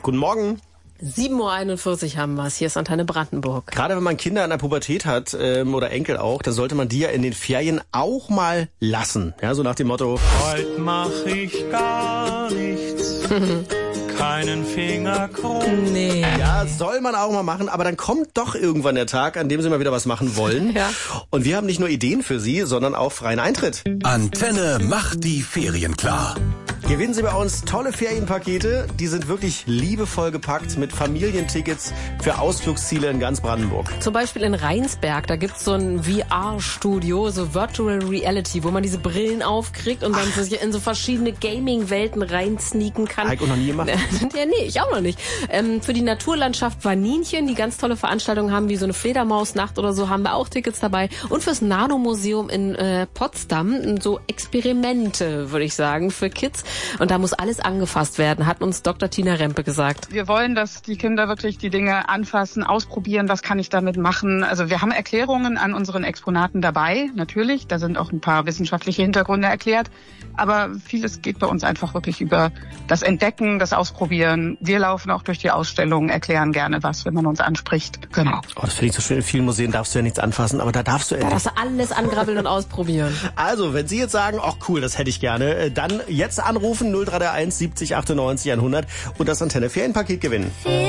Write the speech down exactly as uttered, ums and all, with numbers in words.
Guten Morgen. sieben Uhr einundvierzig haben wir es. Hier ist Antenne Brandenburg. Gerade wenn man Kinder in der Pubertät hat ähm, oder Enkel auch, dann sollte man die ja in den Ferien auch mal lassen. Ja, so nach dem Motto: Heute mach ich gar nichts, keinen Finger krumm. Nee. Ja, soll man auch mal machen, aber dann kommt doch irgendwann der Tag, an dem Sie mal wieder was machen wollen. Ja. Und wir haben nicht nur Ideen für Sie, sondern auch freien Eintritt. Antenne macht die Ferien klar. Gewinnen Sie bei uns tolle Ferienpakete. Die sind wirklich liebevoll gepackt mit Familientickets für Ausflugsziele in ganz Brandenburg. Zum Beispiel in Rheinsberg, da gibt's so ein V R-Studio, so Virtual Reality, wo man diese Brillen aufkriegt und dann sich in so verschiedene Gaming-Welten reinsneaken kann. Hab ich auch noch nie gemacht. Ja, nee, ich auch noch nicht. Ähm, für die Naturlandschaft Vaninchen, die ganz tolle Veranstaltungen haben, wie so eine Fledermausnacht oder so, haben wir auch Tickets dabei. Und fürs Nano-Museum in äh, Potsdam, so Experimente, würde ich sagen, für Kids. Und da muss alles angefasst werden, hat uns Doktor Tina Rempe gesagt. Wir wollen, dass die Kinder wirklich die Dinge anfassen, ausprobieren, was kann ich damit machen. Also wir haben Erklärungen an unseren Exponaten dabei, natürlich. Da sind auch ein paar wissenschaftliche Hintergründe erklärt. Aber vieles geht bei uns einfach wirklich über das Entdecken, das Ausprobieren. Wir laufen auch durch die Ausstellungen, erklären gerne was, wenn man uns anspricht. Genau. Oh, das finde ich so schön. In vielen Museen darfst du ja nichts anfassen, aber da darfst du Da endlich. darfst du alles angrabbeln und ausprobieren. Also, wenn Sie jetzt sagen, ach cool, das hätte ich gerne, dann jetzt anrufen null drei eins siebzig achtundneunzig hundert und das Antenne Ferienpaket gewinnen.